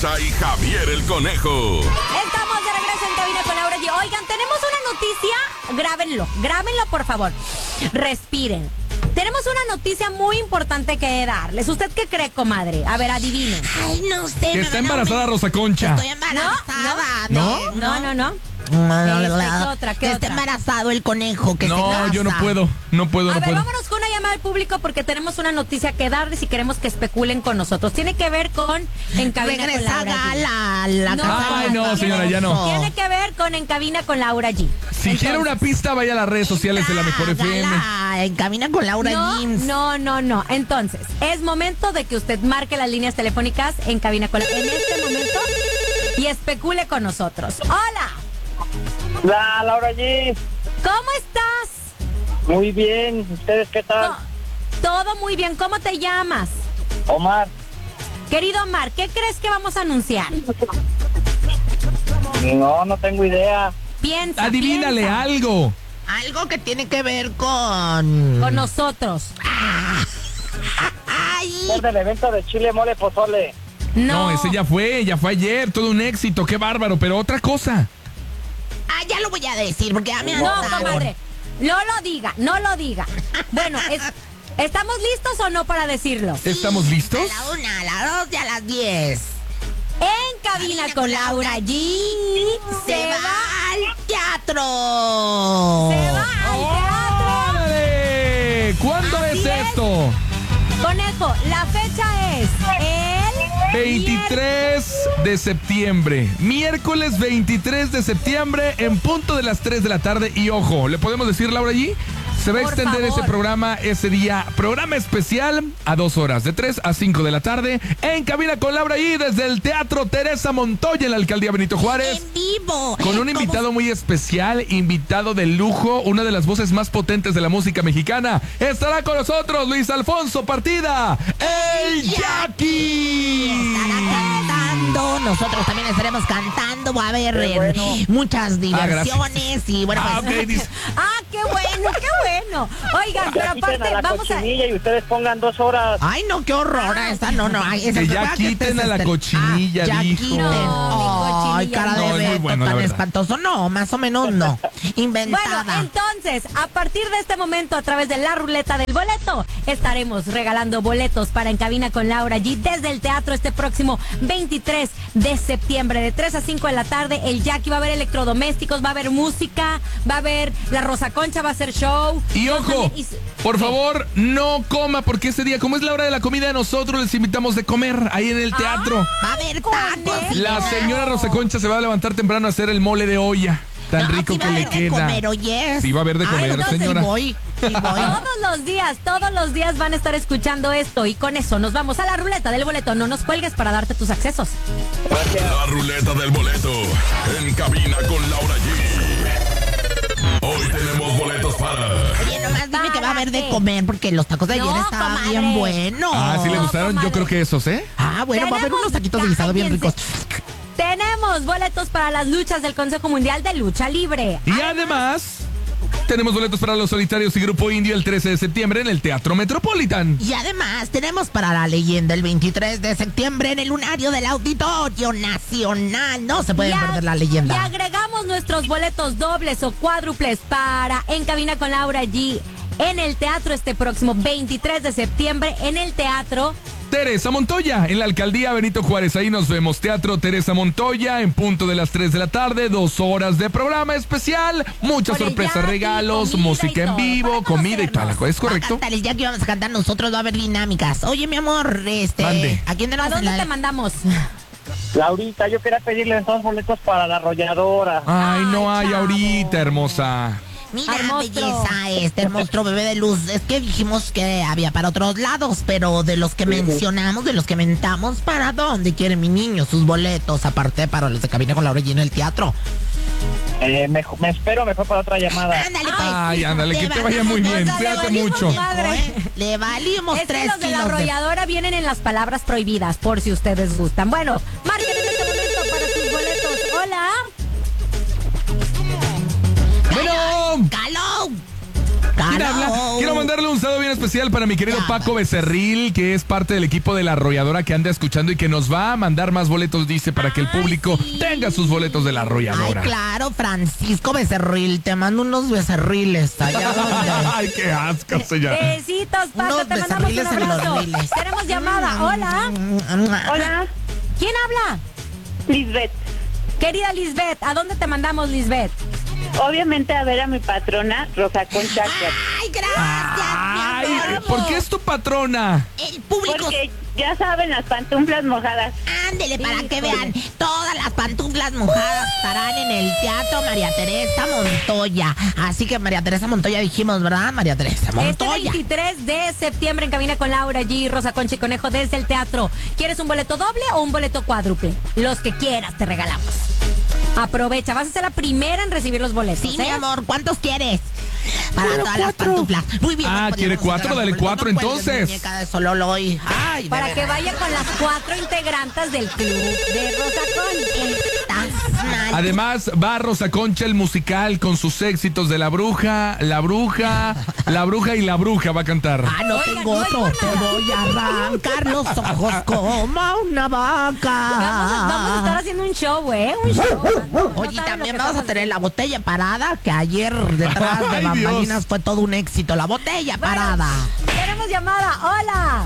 Concha y Javier el Conejo. Estamos de regreso en Cabina con Laura G. Oigan, tenemos una noticia. Grábenlo, por favor. Respiren. Tenemos una noticia muy importante que darles. ¿Usted qué cree, comadre? A ver, adivinen. Ay, no sé. Que está embarazada Rosa Concha. Estoy embarazada. ¿No? No. ¿Qué está otra? embarazado el conejo. Que No, se casa. yo no puedo. A ver, vámonos con una llamada al público porque tenemos una noticia que darles y queremos que especulen con nosotros. Tiene que ver con En Cabina con Regresa Laura G. la No, casa. Ay, no, señora, ya no. Tiene que ver con En Cabina con Laura G. Si quiere una pista, vaya a las redes sociales de la Mejor FM. En Cabina con Laura Jeans. No. Entonces, es momento de que usted marque las líneas telefónicas en Cabina con Laura en este momento y especule con nosotros. ¡Hola! La Laura G. ¿Cómo estás? Muy bien. ¿Ustedes qué tal? Todo muy bien. ¿Cómo te llamas? Omar. Querido Omar, ¿qué crees que vamos a anunciar? No tengo idea. Piensa. Adivínale piensa. algo. Algo que tiene que ver con nosotros. Ay. Es del evento de Chile Mole Pozole. No, ese ya fue ayer, todo un éxito, qué bárbaro, pero otra cosa. Ya lo voy a decir porque ya me No, anotaron. comadre. No lo diga. Bueno, ¿estamos listos o no para decirlo? ¿Estamos listos? A la 1, a la 2 y a las 10. En Cabina con Laura G. Se va al teatro. Se va al teatro. ¡Órale! ¿Cuándo Así es es. esto? Conejo, la fecha es el 23 de septiembre. Miércoles 23 de septiembre en punto de las 3 de la tarde. Y ojo, ¿le podemos decir, Laura G? Se va a Por extender favor. ese programa ese día. Programa especial a 2 horas, de 3 a 5 de la tarde. En Cabina con Laura G desde el Teatro Teresa Montoya en la Alcaldía Benito Juárez. En vivo. Con un invitado muy especial, invitado de lujo, una de las voces más potentes de la música mexicana. Estará con nosotros Luis Alfonso Partida, el Jackie. Estará cantando. Nosotros también estaremos cantando. Va a haber muchas diversiones. Y bueno, pues. Ok, dice. qué bueno. Oigan, pero Ya quiten a aparte, la vamos a... cochinilla y ustedes pongan 2 horas. Ay, no, qué horror. Esa no. Ay, esa Que es ya verdad quiten a la cochinilla, ya dijo. quiten. No, Ay, mi cara cochinilla de no. Es muy Beto, bueno, la tan verdad. espantoso. No, más o menos no. Inventada. Bueno, entonces, a partir de este momento, a través de la ruleta del boleto, estaremos regalando boletos para En Cabina con Laura G desde el teatro este próximo 23 de septiembre, de 3 a 5 de la tarde. El Jackie va a haber electrodomésticos, va a haber música, va a haber la Rosa Concha, va a hacer show. Y ojo, por favor, no coma, porque ese día, como es la hora de la comida, nosotros les invitamos de comer ahí en el teatro. Va a haber tacos. La señora Rosa Concha se va a levantar temprano a hacer el mole de olla. Tan rico sí que va a le haber de queda. comer, oye. Sí va a haber de comer, entonces señora. Sí voy. Todos los días van a estar escuchando esto y con eso nos vamos a la ruleta del boleto. No nos cuelgues para darte tus accesos. La ruleta del boleto en Cabina con Laura G. Hoy tenemos boletos para... Oye, nomás dime que va a haber de comer porque los tacos de ayer No, estaban comadre. bien buenos. Ah, ¿sí le No, gustaron? Yo comadre. creo que esos, ¿eh? Bueno, va a haber unos taquitos de guisado bien ricos. Tenemos boletos para las luchas del Consejo Mundial de Lucha Libre. Y además, tenemos boletos para Los Solitarios y Grupo Indio el 13 de septiembre en el Teatro Metropolitan. Y además tenemos para la leyenda el 23 de septiembre en el lunario del Auditorio Nacional. No se pueden perder la Y leyenda. agregamos nuestros boletos dobles o cuádruples para En Cabina con Laura G en el teatro este próximo 23 de septiembre en el Teatro Teresa Montoya, en la Alcaldía Benito Juárez. Ahí nos vemos. Teatro Teresa Montoya, en punto de las 3 de la tarde. 2 horas de programa especial. Muchas Con el sorpresas, Jackie, regalos, comida música y en todo, vivo, para comida y tal. ¿Es correcto? Cántales, ya que vamos a cantar nosotros, va a haber dinámicas. Oye, mi amor, Mande. ¿a quién ¿A tenemos dónde en te la... mandamos? Laurita, yo quería pedirle entonces boletos para la arrolladora. Ay, no Ay, hay chavo. ahorita, hermosa. Mira, Al monstruo. belleza, el monstruo bebé de luz. Es que dijimos que había para otros lados, pero de los que mencionamos, de los que mentamos, ¿para dónde quiere mi niño sus boletos? Aparte para los de Cabina con Laura G en el teatro. Me espero mejor para otra llamada. Ándale, pues. Ay, ándale, que te vaya muy bien. Ándale, Cuídate valimos mucho. madre. Le valimos Es que 3 los de la kilos de... arrolladora vienen en las palabras prohibidas, por si ustedes gustan. Bueno, marquen en este momento para sus boletos. Hola. Bueno, ¡Caló! ¿quién ¿Quién habla? Quiero mandarle un saludo bien especial para mi querido Paco Becerril, que es parte del equipo de La Arrolladora que anda escuchando y que nos va a mandar más boletos, dice, para que el público tenga sus boletos de La Arrolladora. Ay, claro, Francisco Becerril, te mando unos becerriles allá donde... Ay, qué asco, señor. Besitos, Paco, Unos te mandamos un becerriles en los abrazo. riles. Tenemos llamada, hola. Hola, ¿Quién habla? Lisbeth. Querida Lisbeth, ¿a dónde te mandamos, Lisbeth? Obviamente a ver a mi patrona, Rosa Concha. Ay, gracias, Ay, mi amor. ¿por qué es tu patrona? El público... Porque ya saben, las pantuflas mojadas. Ándele, para que vean, todas las pantuflas mojadas estarán en el Teatro María Teresa Montoya. Así que María Teresa Montoya dijimos, ¿verdad? María Teresa Este Montoya. 23 de septiembre en Cabina con Laura G, Rosa Concha y Conejo desde el teatro. ¿Quieres un boleto doble o un boleto cuádruple? Los que quieras te regalamos. Aprovecha, vas a ser la primera en recibir los boletos. Sí, mi amor, ¿cuántos quieres? Para todas las pantuflas. Muy bien. Ah, nos ¿quiere ponemos 4? a Dale la- 4 no cuelgues, entonces. muñeca de Sololoy. Ay, de Para que veras. vaya con las 4 integrantes del club de Rosa Concha. Estás mal. Además, va Rosa Concha el musical con sus éxitos de La Bruja, La Bruja, La Bruja y La Bruja va a cantar. Ah, no Oigan, tengo no es otro. por Te nada. voy a arrancar los ojos como una vaca. Vamos a estar haciendo un show, ¿eh? Un show. Oye, No saben también lo que vamos a estamos tener la botella parada, que ayer detrás de Ay, bambalinas Dios. fue todo un éxito. La botella Bueno, parada. Tenemos llamada, hola.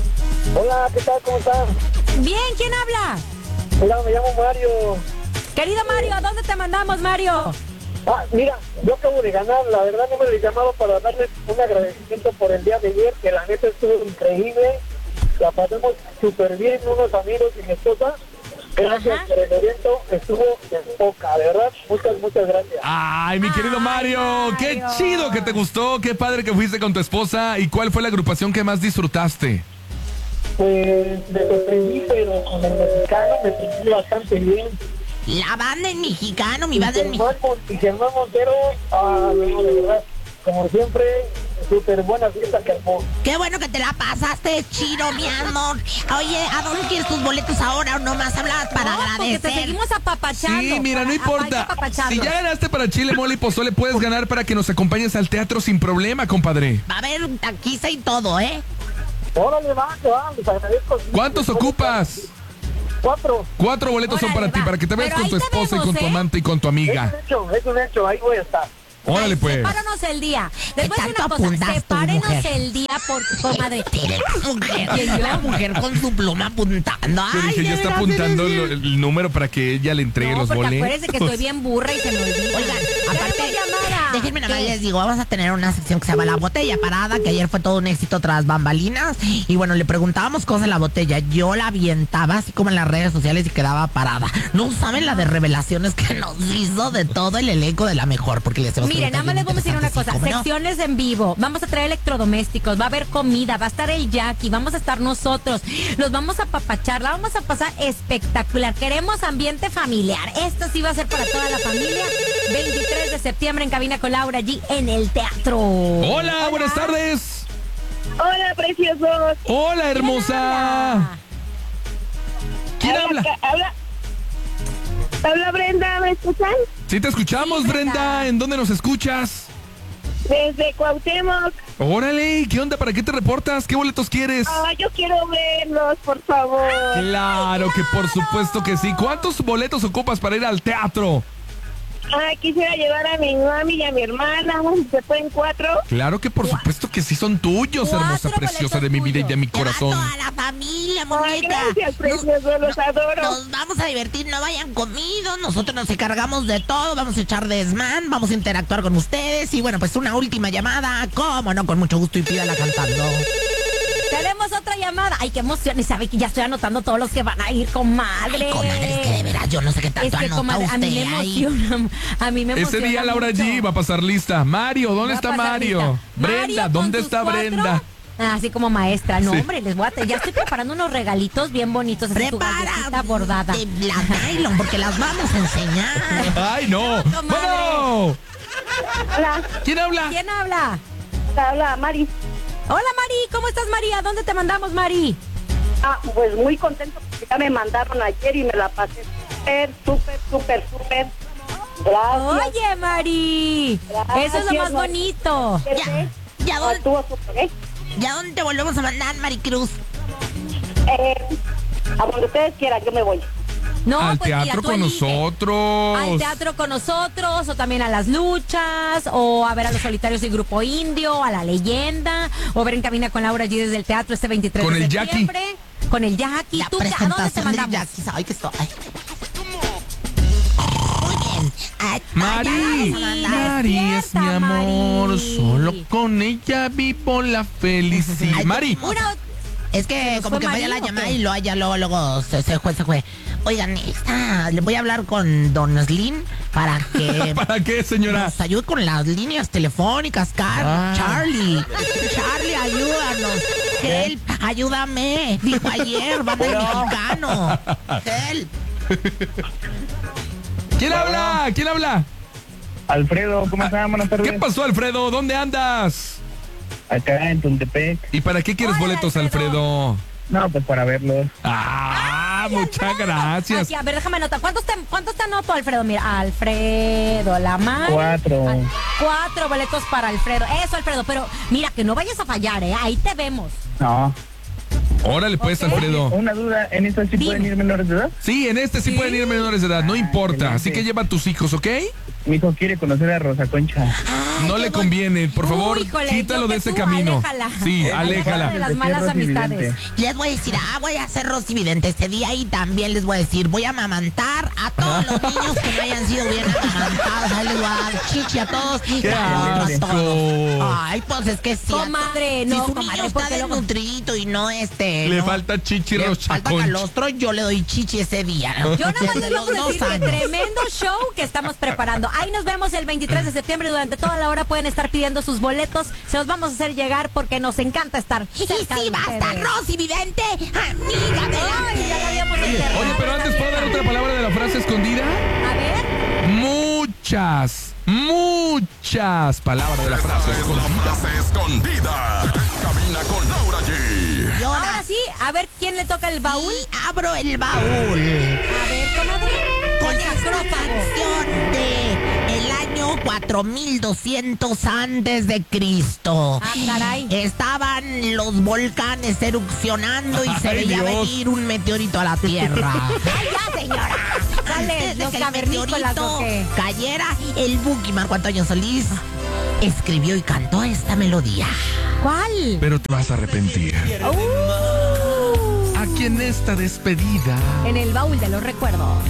Hola, ¿qué tal? ¿Cómo están? Bien, ¿quién habla? Hola, me llamo Mario. Querido Mario, ¿a dónde te mandamos, Mario? Ah, mira, yo acabo de ganar, la verdad no me lo he llamado para darles un agradecimiento por el día de ayer, que la neta estuvo increíble, la pasamos súper bien, unos amigos y mi esposa. Gracias Ajá. por el evento, estuvo de poca, de verdad, muchas gracias. Ay, mi querido Ay, Mario, qué Mario. chido que te gustó, qué padre que fuiste con tu esposa. ¿Y cuál fue la agrupación que más disfrutaste? Pues me sorprendí, pero con el mexicano me sentí bastante bien. La banda en mexicano, mi Y banda en mexicano. Germán Montero, no, de verdad, como siempre, súper buena fiesta que armó. Qué bueno que te la pasaste, Chiro, mi amor. Oye, ¿a dónde quieres tus boletos ahora o nomás hablabas para No, porque te agradecer? seguimos apapachando. Sí, mira, no Hay que importa. apapacharlos. Si ya ganaste para Chile, Mole y Pozole, puedes ganar para que nos acompañes al teatro sin problema, compadre. Va a haber taquiza y todo, ¿eh? Órale, va, les agradezco. ¿Cuántos ocupas? 4. 4 boletos son Órale, para ti, va. para que te veas Pero con tu ahí te esposa y con vemos, tu ¿eh? amante y con tu amiga. Es un hecho, ahí voy a estar. Órale, pues. Sepáranos el día. Les voy a decir tanto una cosa. apuntas tú, Sepárenos mujer? el día por madre. Mire, la mujer con su pluma apuntando. Yo Ay, dije, de ya está veras, apuntando eres bien. el número para que ella le entregue No, los porque boletos. acuérdense que estoy bien burra y se me olvida. Oigan, aparte, Tenemos llamada. déjenme nada más ¿Qué? les digo, vamos a tener una sección que se llama La Botella Parada, que ayer fue todo un éxito tras bambalinas. Y bueno, le preguntábamos cosas de la botella. Yo la avientaba así como en las redes sociales y quedaba parada. No saben la de revelaciones que nos hizo de todo el elenco de La Mejor, porque les hacemos Miren, nada más les vamos a decir una cosa. Secciones en vivo. Vamos a traer electrodomésticos, va a haber comida, va a estar el Jackie, vamos a estar nosotros. Los vamos a apapachar, la vamos a pasar espectacular. Queremos ambiente familiar. Esto sí va a ser para toda la familia. 23 de septiembre en Cabina con Laura G en el teatro. Hola, buenas tardes. Hola, preciosos. Hola, hermosa. ¿Quién habla? Habla Brenda, ¿me escuchan? Sí, te escuchamos, Sí, Brenda. Brenda. ¿En dónde nos escuchas? Desde Cuauhtémoc. Órale, ¿qué onda? ¿Para qué te reportas? ¿Qué boletos quieres? Ah, yo quiero verlos, por favor. Claro que por supuesto que sí. ¿Cuántos boletos ocupas para ir al teatro? Quisiera llevar a mi mami y a mi hermana. ¿Se pueden 4? Claro que por supuesto que sí son tuyos, 4 hermosa, preciosa de mi vida y de mi Te va corazón. toda la familia, Ay, muñeca. gracias, preciosos, los adoro. Nos vamos a divertir, no vayan comidos, nosotros nos encargamos de todo, vamos a echar desmán, vamos a interactuar con ustedes y bueno, pues una última llamada, cómo no, con mucho gusto y pídala cantando. Tenemos otra llamada. Ay, qué emoción. Y sabe que ya estoy anotando todos los que van a ir, comadre. Comadre, es que de veras yo no sé qué Es tanto que, anota comadre, a mí me usted ahí. emociona. A mí me emociona. Ese día Laura mucho. G va a pasar lista. Mario, ¿dónde Va a está pasar Mario? lista. Brenda, Mario, con ¿dónde sus está 4. Brenda? Así como maestra. No, Sí. hombre, les voy a... Ya estoy preparando unos regalitos bien bonitos. Así tu Prepara galletita bordada. de la nylon porque las vamos a enseñar. Ay, no. No, comadre. ¡Bueno! Hola, ¿Quién habla? ¿Quién habla? habla Mari. Hola, Mari. ¿Cómo estás, María? ¿Dónde te mandamos, Mari? Pues muy contento porque ya me mandaron ayer y me la pasé súper. Gracias. Oye, Mari. Gracias, Eso es lo más Mari. bonito. ¿Qué? ¿Ya dónde, Estuvo súper, ¿eh? ¿Ya dónde te volvemos a mandar, Maricruz? A donde ustedes quieran, yo me voy. No, Al pues mira, teatro tú con elige. nosotros. Al teatro con nosotros, o también a las luchas, o a ver a los solitarios del Grupo Indio, a la leyenda, o ver en Cabina con Laura G desde el teatro este 23 Con de el septiembre. Con el Jackie. La ¿Tú a dónde te presentación del mandamos? Jackie. Ay, que estoy. Muy bien. Mari es mi amor, Mari. solo con ella vivo la felicidad. Ay, Mari, Una, Es que nos como fue que falla la Marín, ¿o llamada qué? y luego se fue. Oigan, le voy a hablar con Don Slim para que ¿para qué, señora? nos ayude con las líneas telefónicas, Charlie, ayúdanos. Help, ayúdame. Dijo ayer, banda del mexicano. Help. ¿Quién habla? ¿Quién habla? Alfredo, ¿cómo estás? Buenas tardes. ¿Qué pasó, Alfredo? ¿Dónde andas? Acá en Tuntepec. ¿Y para qué quieres Hola, boletos, Alfredo. Alfredo? No, pues para verlos. Muchas gracias. Aquí, a ver, déjame anotar. ¿Cuántos te anoto, Alfredo? Mira, Alfredo, la Mari. 4. 4 boletos para Alfredo. Eso, Alfredo, pero mira, que no vayas a fallar, ¿eh? Ahí te vemos. No. Órale, pues, Ok. Alfredo. Una duda, ¿en esto sí Dime. pueden ir menores de edad? Sí, en este sí pueden ir menores de edad, no importa. Así que lleva a tus hijos, ¿ok? Mi hijo quiere conocer a Rosa Concha. No le conviene, por favor, Híjole, quítalo yo de que ese tú, camino. aléjala. Sí, Aléjala aléjala. de las malas Rosy amistades. Vidente. Les voy a decir, voy a hacer Rosy Vidente este día y también les voy a decir, voy a amamantar a todos los niños que no hayan sido bien amamantados. Ahí les voy a dar chichi a todos y ¡Qué calor a asco! todos. Ay, pues es que sí. Comadre, si no, su comadre, niño está porque luego- desnutridito y no Le no, falta chichi le Rosa falta Concha. calostro, yo le doy chichi ese día. Yo nada más Desde les los vamos a 2 decir que años. tremendo show que estamos preparando. Ahí nos vemos el 23 de septiembre. Durante toda la hora pueden estar pidiendo sus boletos. Se los vamos a hacer llegar porque nos encanta estar Y cerca de sí, basta, ustedes. Rosy Vidente, amiga de la Ay, ya la habíamos enterrado. Oye, pero antes, ¿puedo dar otra palabra de la frase escondida? A ver. Muchas palabras de la frase Esa es la escondida. frase escondida. En Cabina con Laura G. Y ahora Ahora sí, a ver quién le toca el baúl. sí, abro el baúl A ver, comadre. con El esta acrófago. canción de el año 4200 antes de Cristo. Ah, caray. Estaban los volcanes erupcionando y se Ay, veía Dios. venir un meteorito a la Tierra. Ay, ya, señora. Dale, Antes de los que el cavernícolas, ¿o meteorito qué? cayera, el Buki Marco Antonio Solís escribió y cantó esta melodía. ¿Cuál? Pero te vas a arrepentir. Aquí en esta despedida. En el baúl de los recuerdos.